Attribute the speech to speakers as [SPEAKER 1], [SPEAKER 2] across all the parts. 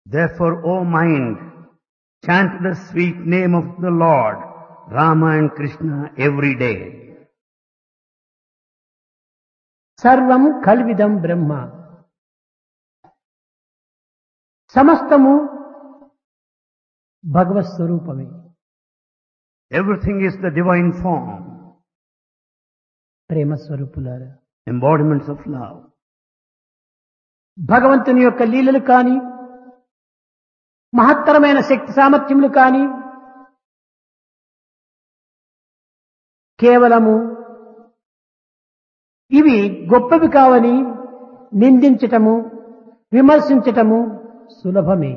[SPEAKER 1] Therefore, O mind, chant the sweet name of the Lord, Rama and Krishna every day.
[SPEAKER 2] సర్వం కల్విదం బ్రహ్మ. సమస్తము భగవత్ స్వరూపమే.
[SPEAKER 1] Everything is the divine form,
[SPEAKER 2] ప్రేమ స్వరూపులారా,
[SPEAKER 1] embodiments of love.
[SPEAKER 2] భగవంతుని యొక్క లీలలు కాని, మహత్తరమైన శక్తి సామర్థ్యములు కాని కేవలము ఇవి గొప్పవి కావని నిందించటము, విమర్శించటము సులభమే.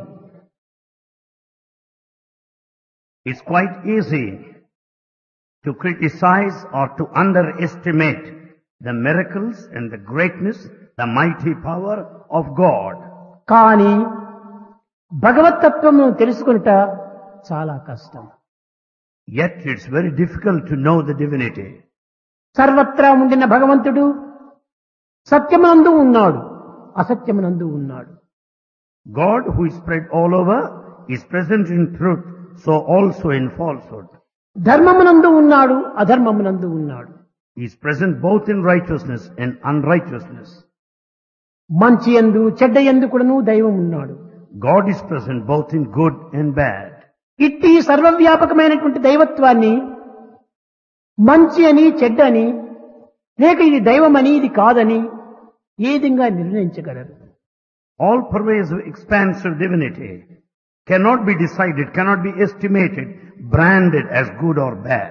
[SPEAKER 1] It's quite easy to criticize or to underestimate the miracles and the greatness, the mighty power of God.
[SPEAKER 2] కానీ భగవత్తత్వమును తెలుసుకొనుట చాలా కష్టం.
[SPEAKER 1] Yet it's very difficult to know the divinity.
[SPEAKER 2] సర్వత్రా ఉండిన భగవంతుడు సత్యమునందు ఉన్నాడు, అసత్యమునందు ఉన్నాడు.
[SPEAKER 1] God, who is spread all over, is present in truth, so also in falsehood.
[SPEAKER 2] ధర్మమునందు ఉన్నాడు, అధర్మమునందు ఉన్నాడు.
[SPEAKER 1] He is present both in righteousness and unrighteousness.
[SPEAKER 2] మంచి యందు చెడ్డ యందు కూడాను దైవం ఉన్నాడు.
[SPEAKER 1] God is present both in good and bad.
[SPEAKER 2] ఇట్టి సర్వవ్యాపకమైనటువంటి దైవత్వాన్ని మంచి అని చెడ్డ అని లేక ఇది దైవమని ఇది కాదని ఏ విధంగా నిర్ణయించగలరు?
[SPEAKER 1] All pervasive expansive divinity cannot be decided, cannot be estimated, branded as good or bad.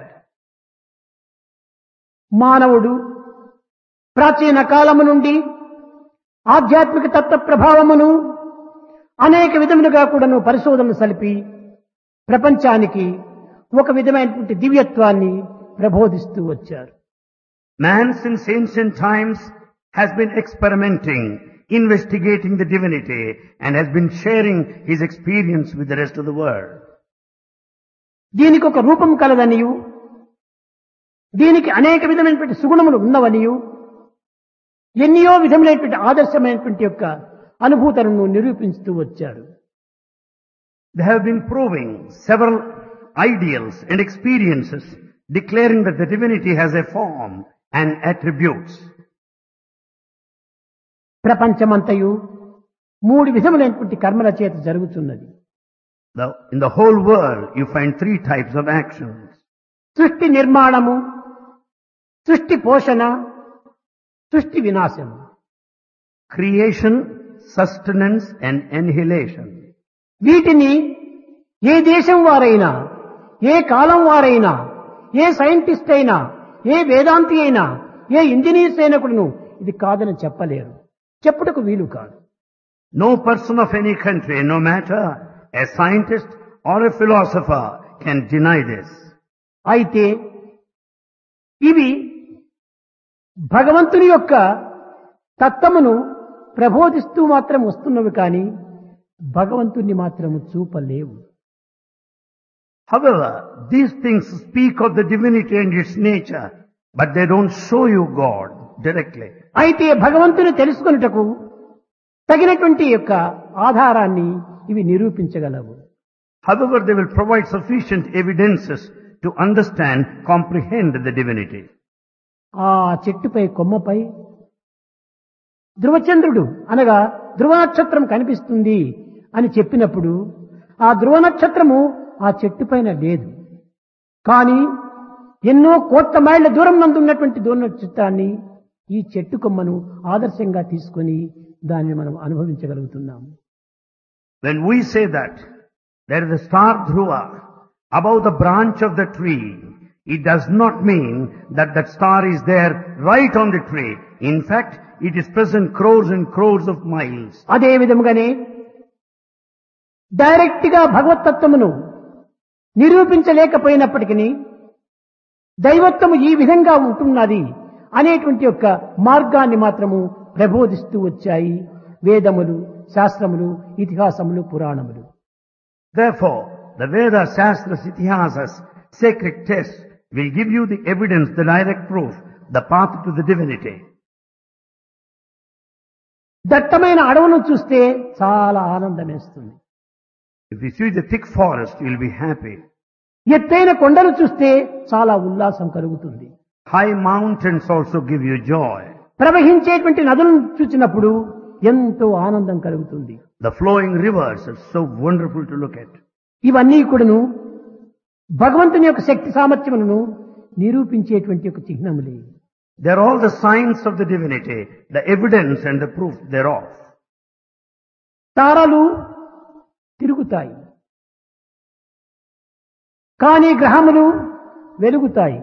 [SPEAKER 2] మానవుడు ప్రాచీన కాలము నుండి ఆధ్యాత్మిక తత్వ ప్రభావమును అనేక విధములుగా కూడాను పరిశోధనలు సలిపి ప్రపంచానికి ఒక విధమైనటువంటి దివ్యత్వాన్ని ప్రబోధిస్తూ వచ్చారు.
[SPEAKER 1] Man since ancient times has been experimenting, investigating the divinity and has been sharing his experience with the rest of the world.
[SPEAKER 2] దీనికి ఒక రూపం కలదనియు, దీనికి అనేక విధమైనటువంటి సుగుణములు ఉన్నవనియు, ఎన్నో విధములైనటువంటి ఆదర్శమైనటువంటి యొక్క అనుభూతులను నిరూపిస్తూ వచ్చారు.
[SPEAKER 1] They have been proving several ideals and experiences, declaring that the divinity has a form and attributes.
[SPEAKER 2] ప్రపంచమంతయు మూడు విధములైనటువంటి కర్మల చేత జరుగుతున్నది.
[SPEAKER 1] In the whole world you find three types of actions.
[SPEAKER 2] సృష్టి నిర్మాణము, సృష్టి పోషణ, సృష్టి వినాశము.
[SPEAKER 1] Creation, sustenance and annihilation.
[SPEAKER 2] వీటిని ఏ దేశం వారైనా, ఏ కాలం వారైనా, ఏ సైంటిస్ట్ అయినా, ఏ వేదాంతి అయినా, ఏ ఇంజనీర్స్ అయినా కూడాను ఇది కాదని చెప్పలేరు, చెప్పుటకు వీలు కాదు.
[SPEAKER 1] No person of any country, no matter a scientist or a philosopher, can deny this.
[SPEAKER 2] అయితే ఇవి భగవంతుని యొక్క తత్వమును ప్రబోధిస్తూ మాత్రం వస్తున్నవి కానీ భగవంతుణ్ణి మాత్రము చూపలేవు.
[SPEAKER 1] However, these things speak of the divinity and its nature, but they don't show you God directly.
[SPEAKER 2] అయితే భగవంతుని తెలుసుకొనుటకు తగినటువంటి యొక్క ఆధారాన్ని ఇవి నిరూపించగలవు.
[SPEAKER 1] However, they will provide sufficient evidences to understand, comprehend the divinity.
[SPEAKER 2] ఆ చెట్టుపై కొమ్మపై ధ్రువచంద్రుడు అనగా ధ్రువ నక్షత్రం కనిపిస్తుంది అని చెప్పినప్పుడు ఆ ధ్రువ నక్షత్రము ఆ చెట్టు పైన లేదు, కానీ ఎన్నో కోట్ల మైళ్ళ దూరం నందు ఉన్నటువంటి ధ్రువ నక్షత్రాన్ని ఈ చెట్టు కొమ్మను ఆదర్శంగా తీసుకొని దాన్ని మనం అనుభవించగలుగుతున్నాము.
[SPEAKER 1] When we say that there is a star Dhruva above the branch of the tree, it does not mean that that star is there right on the tree. In fact, it is present crores and crores of miles.
[SPEAKER 2] అదే విధముగానే direct గా భగవత్తత్వమును నిరూపించలేకపోయినప్పటికీ దైవత్వము ఈ విధంగా ఉంటున్నది అనేటువంటి యొక్క మార్గాన్ని మాత్రము ప్రబోధిస్తూ వచ్చాయి వేదములు, శాస్త్రములు, ఇతిహాసములు, పురాణములు.
[SPEAKER 1] Therefore, the Vedas, Shastras, Itihasas, sacred texts will give you the evidence, the direct proof, the path to the divinity.
[SPEAKER 2] దట్టమైన అడవులను చూస్తే చాలా ఆనందమేస్తుంది.
[SPEAKER 1] If you see the thick forest, you will be happy.
[SPEAKER 2] ఎత్తైన కొండలు చూస్తే చాలా ఉల్లాసం కలుగుతుంది.
[SPEAKER 1] High mountains also give you joy.
[SPEAKER 2] ప్రవహించేటువంటి నదులను చూసినప్పుడు ఎంతో ఆనందం కలుగుతుంది.
[SPEAKER 1] The flowing rivers are so wonderful to look at.
[SPEAKER 2] ఇవన్నీ కూడాను భగవంతుని యొక్క శక్తి సామర్థ్యములను నిరూపించేటువంటి ఒక చిహ్నములే.
[SPEAKER 1] They are all the signs of the divinity, the evidence and the proof thereof.
[SPEAKER 2] తారలు తిరుగుతాయి, కానీ గ్రహములు వెలుగుతాయి.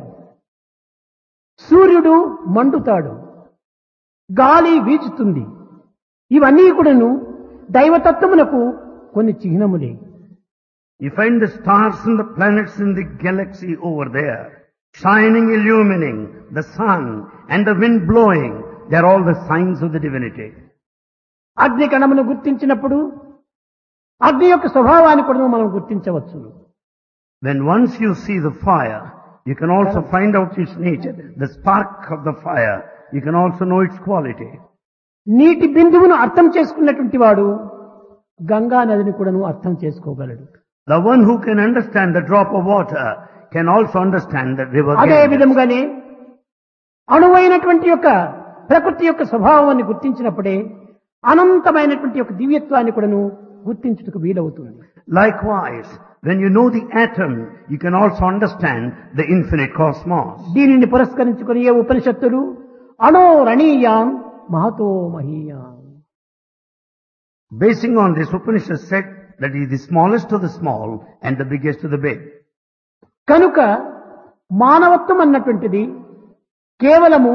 [SPEAKER 2] సూర్యుడు మండుతాడు, గాలి వీచుతుంది. ఇవన్నీ కూడాను దైవతత్వమునకు కొన్ని చిహ్నములే.
[SPEAKER 1] You find the stars and the planets in the galaxy over there, shining, illumining, the sun and the wind blowing. They are all the signs of the divinity.
[SPEAKER 2] అగ్ని కణమును గుర్తించినప్పుడు అగ్ని యొక్క స్వభావాన్ని కూడా మనం గుర్తించవచ్చు.
[SPEAKER 1] When once you see the fire, you can also find out its nature. The spark of the fire, you can also know its quality.
[SPEAKER 2] నీటి బిందువును అర్థం చేసుకున్నటువంటి వాడు గంగా నదిని కూడాను అర్థం చేసుకోగలడు.
[SPEAKER 1] The one who can understand the drop of water can also understand the river.
[SPEAKER 2] అదే విధముగానే అణువైనటువంటి యొక్క ప్రకృతి యొక్క స్వభావాన్ని గుర్తించినప్పుడే అనంతమైనటువంటి యొక్క దివ్యత్వాన్ని కూడాను గుర్తించుటకు వీలవుతుంది.
[SPEAKER 1] Likewise, when you know the atom, you can also understand the infinite cosmos.
[SPEAKER 2] దీనిని పురస్కరించుకుని ఏ ఉపనిషత్తులు అణోరణీయాం Mahato మహీయాం.
[SPEAKER 1] Basing on this, Upanishad said that he is the smallest of the small and the biggest of the big.
[SPEAKER 2] కనుక మానవత్వం అన్నటువంటిది కేవలము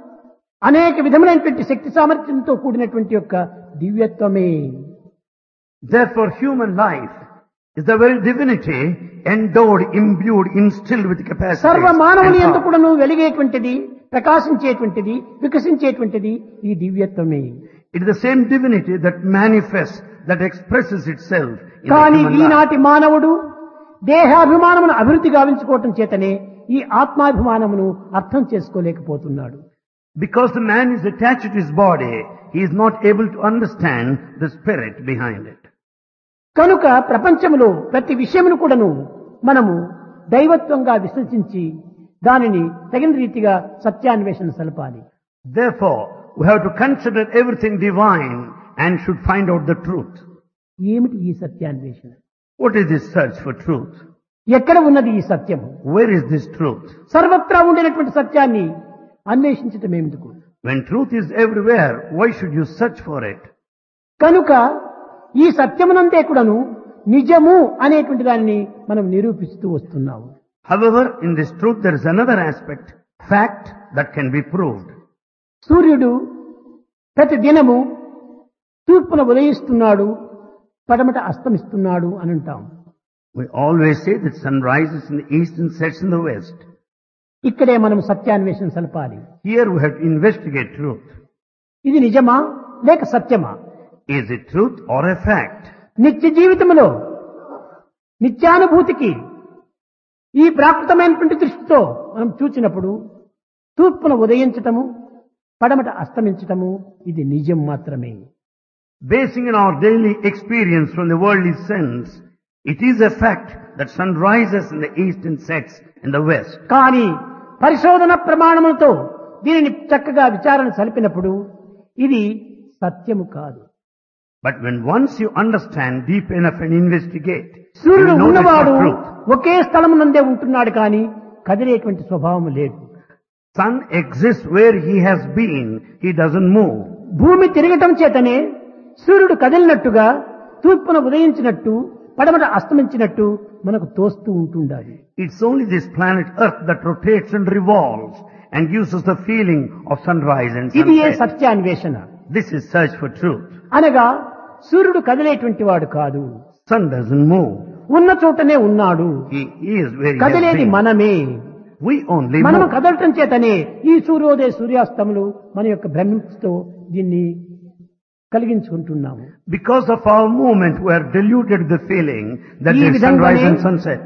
[SPEAKER 2] అనేక విధములైనటువంటి శక్తి సామర్థ్యంతో కూడినటువంటి యొక్క దివ్యత్వమే.
[SPEAKER 1] Therefore, human life is the very divinity endowed, imbued, instilled with capacity.
[SPEAKER 2] సర్వ మానవుని యందు కూడాను వెలిగేటువంటిది, ప్రకాశించేటువంటిది, వికసించేటువంటిది ఈ దివ్యత్వమే.
[SPEAKER 1] It is the same divinity that manifests, that expresses itself in the
[SPEAKER 2] కానీ
[SPEAKER 1] human life.
[SPEAKER 2] ఈనాటి మానవుడు దేహాభిమానమును అభివృద్ధి గావించుకోవటం చేతనే ఈ ఆత్మాభిమానమును అర్థం చేసుకోలేకపోతున్నాడు.
[SPEAKER 1] Because the man is attached to his body, he is not able to understand the spirit behind it.
[SPEAKER 2] కనుక ప్రపంచంలో ప్రతి విషయమును కూడాను మనము దైవత్వంగా విశ్వసించి దానిని తగిన రీతిగా సత్యాన్వేషణ సలపాలి.
[SPEAKER 1] Therefore, we have to consider everything divine and should find out the truth.
[SPEAKER 2] ఏమిటి ఈ సత్యాన్వేషణ?
[SPEAKER 1] What is this search for truth?
[SPEAKER 2] ఎక్కడ ఉన్నది ఈ సత్యము?
[SPEAKER 1] Where is this truth?
[SPEAKER 2] సర్వత్రా ఉండినటువంటి సత్యాన్ని అన్వేషించటం ఎందుకు?
[SPEAKER 1] When truth is everywhere, why should you search for it?
[SPEAKER 2] కనుక ఈ సత్యమునందే కూడాను నిజము అనేటువంటి దానిని మనం నిరూపిస్తూ వస్తున్నాము.
[SPEAKER 1] However, in this truth there is another aspect, fact that can be proved.
[SPEAKER 2] సూర్యుడు ప్రతి దినము తూర్పున ఉదయిస్తున్నాడు, పడమట అస్తమిస్తున్నాడు అని అంటాం.
[SPEAKER 1] We always say that sun rises in the east and sets in the west.
[SPEAKER 2] ఇక్కడే మనం సత్యాన్వేషణ సలపాలి.
[SPEAKER 1] Here we have to investigate truth.
[SPEAKER 2] ఇది నిజమా లేక సత్యమా?
[SPEAKER 1] Is it truth or a fact?
[SPEAKER 2] నిత్య జీవితంలో నిత్యానుభూతికి ఈ ప్రాకృతమైనటువంటి దృష్టితో మనం చూచినప్పుడు తూర్పున ఉదయించటము, పడమట అస్తమించటము ఇది నిజం మాత్రమే.
[SPEAKER 1] Basing on our daily experience from the worldly sense, it is a fact that sun rises in the east and sets in the west.
[SPEAKER 2] కానీ పరిశోధన ప్రమాణములతో దీనిని చక్కగా విచారణ సలిపినప్పుడు ఇది సత్యము కాదు.
[SPEAKER 1] But when once you understand deep enough and investigate, you
[SPEAKER 2] సూర్యుడు
[SPEAKER 1] will know that
[SPEAKER 2] ఉన్నవాడు
[SPEAKER 1] it's not truth.
[SPEAKER 2] ఒకే స్థలమునందే ఉంటున్నాడు కానీ కదిలేటువంటి స్వభావం లేదు.
[SPEAKER 1] Sun exists where he has been, he doesn't move.
[SPEAKER 2] భూమి తిరగటం చేతనే సూర్యుడు కదిలినట్టుగా తూర్పున ఉదయించినట్టు పడమట అస్తమించినట్టు మనకు తోస్తూ ఉంటుండాలి.
[SPEAKER 1] It's only this planet Earth that rotates and revolves and gives us the feeling of sunrise and
[SPEAKER 2] ఇది ఏ
[SPEAKER 1] sunset.
[SPEAKER 2] సత్యాన్వేషణ.
[SPEAKER 1] This is search for truth.
[SPEAKER 2] అనగా సూర్యుడు కదిలేటువంటి వాడు కాదు,
[SPEAKER 1] Sun doesn't move.
[SPEAKER 2] ఉన్న చోటనే ఉన్నాడు.
[SPEAKER 1] He is where he has
[SPEAKER 2] కదిలేది
[SPEAKER 1] been.
[SPEAKER 2] మనమే.
[SPEAKER 1] We only
[SPEAKER 2] మనం
[SPEAKER 1] move.
[SPEAKER 2] కదలటం చేతనే ఈ సూర్యోదయ సూర్యాస్తములు మన యొక్క భ్రమితో దీన్ని కలిగించుకుంటున్నాము.
[SPEAKER 1] Because of our movement, we are deluded with the feeling that
[SPEAKER 2] ఈ
[SPEAKER 1] there is
[SPEAKER 2] విధంగానే
[SPEAKER 1] sunrise and sunset.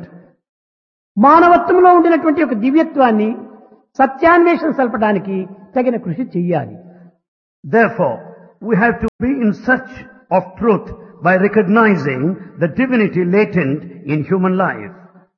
[SPEAKER 2] మానవత్వంలో ఉండినటువంటి ఒక దివ్యత్వాన్ని సత్యాన్వేషణ సలపడానికి తగిన కృషి చెయ్యాలి.
[SPEAKER 1] Therefore, we have to be in search of truth by recognizing the divinity latent in human life.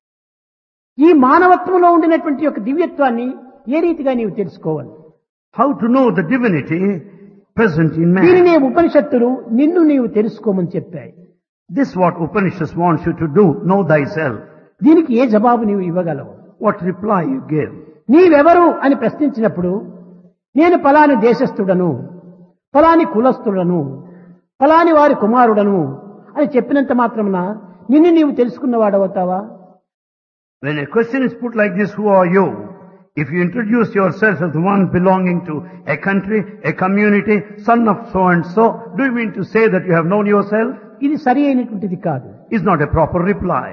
[SPEAKER 2] ఈ మానవత్వంలో ఉండినటువంటి యొక్క దివ్యత్వాన్ని ఏ రీతిగా నీవు తెలుసుకోవాలి?
[SPEAKER 1] How to know the divinity present in man?
[SPEAKER 2] దీనినే ఉపనిషత్తులు నిన్ను నీవు తెలుసుకోమని చెప్పాయి.
[SPEAKER 1] This is what Upanishads wants you to do, know thyself.
[SPEAKER 2] దీనికి ఏ జవాబు నీవు ఇవ్వగలవు?
[SPEAKER 1] What reply you give?
[SPEAKER 2] నీవెవరు అని ప్రశ్నించినప్పుడు నేను ఫలాని దేశస్థుడను, ఫలాని కులస్థుడను, ఫలాని వారి కుమారుడను అని చెప్పినంత మాత్రమున నిన్ను నీవు తెలుసుకున్నవాడవుతావా?
[SPEAKER 1] When a question is put like this, who are you? If you introduce yourself as one belonging to a country, a community, son of so and so, do you mean to say that you have known yourself?
[SPEAKER 2] ఇది సరి అయినటువంటిది కాదు.
[SPEAKER 1] Is not a proper reply.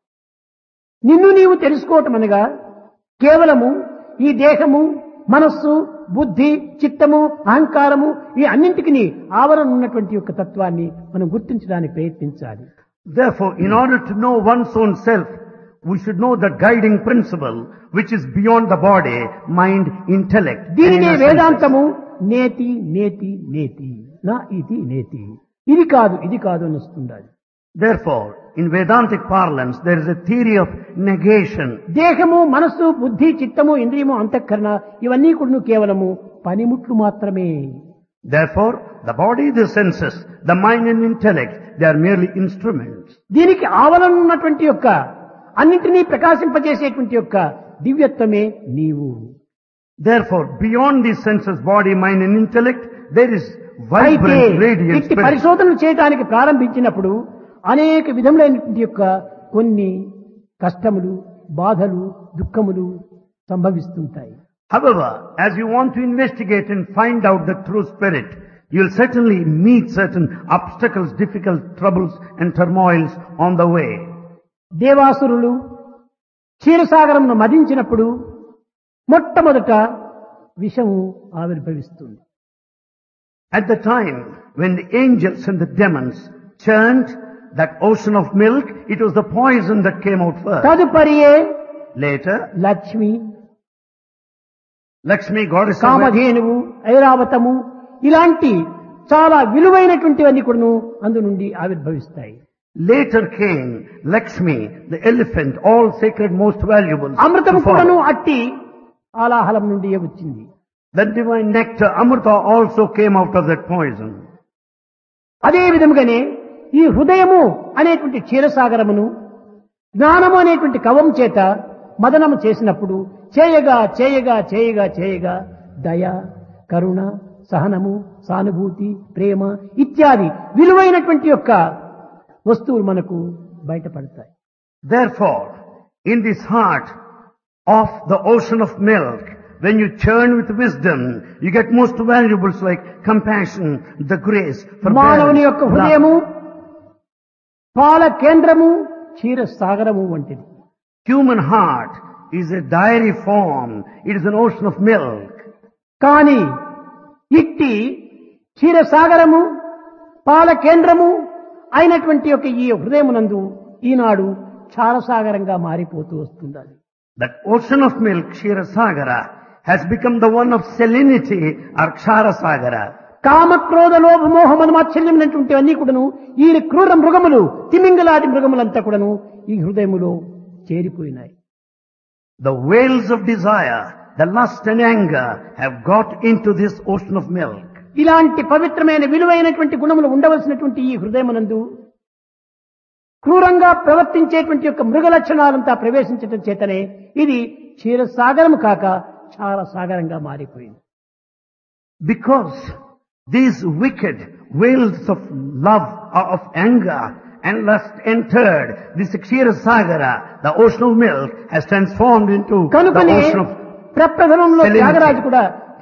[SPEAKER 2] నిన్ను నీవు తెలుసుకోవటం అనగా కేవలము ఈ దేహము, మనస్సు, బుద్ధి, చిత్తము, అహంకారము ఈ అన్నింటికి ఆవరణ ఉన్నటువంటి యొక్క తత్వాన్ని మనం గుర్తించడానికి ప్రయత్నించాలి.
[SPEAKER 1] Therefore, in order to know one's own self, we should know the guiding principle which is beyond the body, mind, intellect.
[SPEAKER 2] దీనినే వేదాంతము నేతి నేతి నేతి నా ఇది నేతి, ఇది కాదు ఇది కాదు అని వస్తుంది.
[SPEAKER 1] Therefore, in Vedantic parlance, there is a theory of negation.
[SPEAKER 2] దేహము, మనస్సు, బుద్ధి, చిత్తము, ఇంద్రియము, అంతఃకరణ ఇవన్నీ కూడా కేవలము పనిముట్లు మాత్రమే.
[SPEAKER 1] Therefore, the body, the senses, the mind and intellect, they are merely instruments.
[SPEAKER 2] దీనికి ఆవరణ ఉన్నటువంటి యొక్క అన్నింటినీ ప్రకాశింపజేసేటువంటి యొక్క దివ్యత్వమే నీవు.
[SPEAKER 1] Therefore, beyond these senses, body, mind and intellect, there is
[SPEAKER 2] అయితే
[SPEAKER 1] vibrant, radiant
[SPEAKER 2] ఇట్టి
[SPEAKER 1] spirit.
[SPEAKER 2] పరిశోధనలు చేయడానికి ప్రారంభించినప్పుడు అనేక విధములైనటువంటి యొక్క కొన్ని కష్టములు, బాధలు, దుఃఖములు సంభవిస్తుంటాయి.
[SPEAKER 1] However, as you want to investigate and find out the true spirit, you'll certainly meet certain obstacles, difficult troubles and turmoils on the way.
[SPEAKER 2] దేవాసురులు క్షీరసాగరమును మదించినప్పుడు మొట్టమొదట విషము ఆవిర్భవిస్తుంది.
[SPEAKER 1] At the time when the angels and the demons churned that ocean of milk, it was the poison that came out first.
[SPEAKER 2] తదుపరియే
[SPEAKER 1] Later,
[SPEAKER 2] Lakshmi,
[SPEAKER 1] Lakshmi, goddess of wealth,
[SPEAKER 2] కామధేనువు, ఐరావతము ఇలాంటి చాలా విలువైనటువంటివన్నీ కూడాను అందు నుండి ఆవిర్భవిస్తాయి.
[SPEAKER 1] later came Lakshmi, the elephant, all sacred, most valuable.
[SPEAKER 2] అమృతము కూడాను అట్టి ఆలాహలం నుండి వచ్చింది.
[SPEAKER 1] The divine nectar, Amrita, also came out of that poison.
[SPEAKER 2] అదే విధముగానే ఈ హృదయము అనేటువంటి క్షీరసాగరమును జ్ఞానము అనేటువంటి కవం చేత మదనము చేసినప్పుడు చేయగా చేయగా చేయగా చేయగా దయ, కరుణ, సహనము, సానుభూతి, ప్రేమ ఇత్యాది విలువైనటువంటి యొక్క వస్తువులు మనకు బయటపడతాయి.
[SPEAKER 1] Therefore, in this heart of the ocean of milk, when you churn with wisdom, you get most valuables like compassion, the grace,
[SPEAKER 2] మానవుని యొక్క
[SPEAKER 1] forbearance,
[SPEAKER 2] హృదయము
[SPEAKER 1] love.
[SPEAKER 2] పాల కేంద్రము, క్షీరసాగరము వంటిది.
[SPEAKER 1] Human heart is a dairy form. It is an ocean of milk.
[SPEAKER 2] కానీ ఇట్టి క్షీరసాగరము, పాల కేంద్రము అయినటువంటి యొక్క ఈ హృదయమునందు ఈనాడు క్షారసాగరంగా మారిపోతూ వస్తుంది.
[SPEAKER 1] That ocean of milk, Ksharasagara, has become the one of salinity or Ksharasagara.
[SPEAKER 2] కామక్రోధ లోభ మోహ మదమాత్సల్యమైనటువంటి అన్ని కూడాను ఈ క్రూర మృగములు, తిమింగలాది మృగములంతా కూడాను ఈ హృదయములో చేరిపోయినాయి.
[SPEAKER 1] The whales of desire, the lust and anger have got into this ocean of milk.
[SPEAKER 2] ఇలాంటి పవిత్రమైన విలువైనటువంటి గుణములు ఉండవలసినటువంటి ఈ హృదయమునందు క్రూరంగా ప్రవర్తించేటువంటి యొక్క మృగ లక్షణాలంతా ప్రవేశించడం చేతనే ఇది క్షీరసాగరము కాక క్షారసాగరంగా మారిపోయింది.
[SPEAKER 1] Because these wicked whales of love or of anger and lust entered this Ksharasagara, the ocean of milk, has transformed into the
[SPEAKER 2] కనుకనే
[SPEAKER 1] ocean of
[SPEAKER 2] ప్రప్రథమంలో
[SPEAKER 1] salinity.
[SPEAKER 2] త్యాగరాజు కూడా